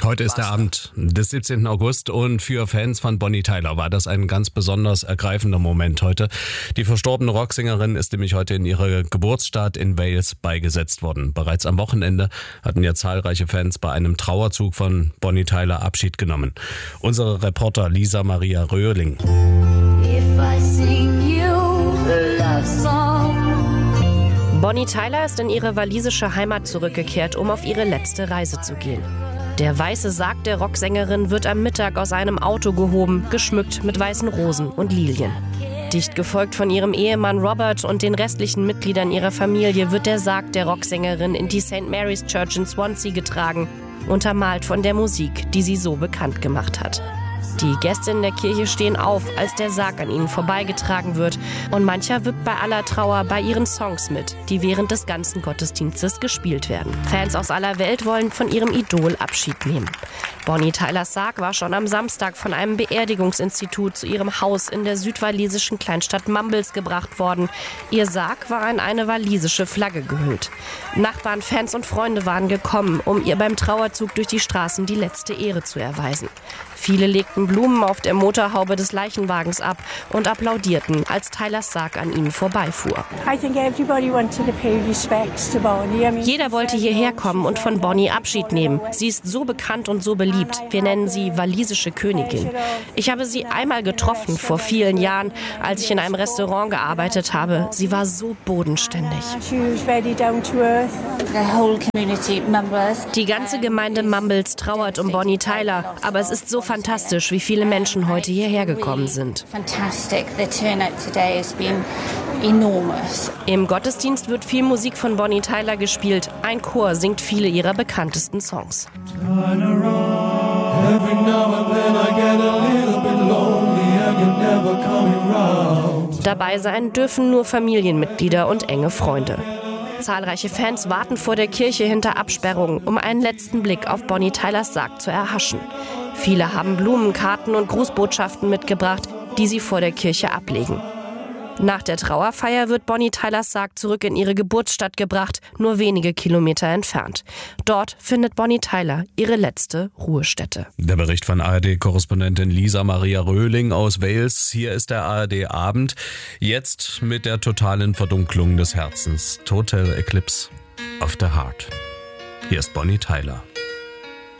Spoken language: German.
Heute ist der Abend des 17. August und für Fans von Bonnie Tyler war das ein ganz besonders ergreifender Moment heute. Die verstorbene Rocksängerin ist nämlich heute in ihrer Geburtsstadt in Wales beigesetzt worden. Bereits am Wochenende hatten ja zahlreiche Fans bei einem Trauerzug von Bonnie Tyler Abschied genommen. Unsere Reporter Lisa Maria Röhling. Bonnie Tyler ist in ihre walisische Heimat zurückgekehrt, um auf ihre letzte Reise zu gehen. Der weiße Sarg der Rocksängerin wird am Mittag aus einem Auto gehoben, geschmückt mit weißen Rosen und Lilien. Dicht gefolgt von ihrem Ehemann Robert und den restlichen Mitgliedern ihrer Familie wird der Sarg der Rocksängerin in die St. Mary's Church in Swansea getragen, untermalt von der Musik, die sie so bekannt gemacht hat. Die Gäste in der Kirche stehen auf, als der Sarg an ihnen vorbeigetragen wird. Und mancher wippt bei aller Trauer bei ihren Songs mit, die während des ganzen Gottesdienstes gespielt werden. Fans aus aller Welt wollen von ihrem Idol Abschied nehmen. Bonnie Tylers Sarg war schon am Samstag von einem Beerdigungsinstitut zu ihrem Haus in der südwalisischen Kleinstadt Mumbles gebracht worden. Ihr Sarg war in eine walisische Flagge gehüllt. Nachbarn, Fans und Freunde waren gekommen, um ihr beim Trauerzug durch die Straßen die letzte Ehre zu erweisen. Viele legten Blumen auf der Motorhaube des Leichenwagens ab und applaudierten, als Tylers Sarg an ihnen vorbeifuhr. Jeder wollte hierher kommen und von Bonnie Abschied nehmen. Sie ist so bekannt und so beliebt. Wir nennen sie walisische Königin. Ich habe sie einmal getroffen, vor vielen Jahren, als ich in einem Restaurant gearbeitet habe. Sie war so bodenständig. Die ganze Gemeinde Mumbles trauert um Bonnie Tyler, aber es ist so fantastisch, wie viele Menschen heute hierher gekommen sind. Im Gottesdienst wird viel Musik von Bonnie Tyler gespielt. Ein Chor singt viele ihrer bekanntesten Songs. Dabei sein dürfen nur Familienmitglieder und enge Freunde. Zahlreiche Fans warten vor der Kirche hinter Absperrungen, um einen letzten Blick auf Bonnie Tylers Sarg zu erhaschen. Viele haben Blumen, Karten und Grußbotschaften mitgebracht, die sie vor der Kirche ablegen. Nach der Trauerfeier wird Bonnie Tylers Sarg zurück in ihre Geburtsstadt gebracht, nur wenige Kilometer entfernt. Dort findet Bonnie Tyler ihre letzte Ruhestätte. Der Bericht von ARD-Korrespondentin Lisa Maria Röhling aus Wales. Hier ist der ARD-Abend. Jetzt mit der totalen Verdunklung des Herzens. Total Eclipse of the Heart. Hier ist Bonnie Tyler.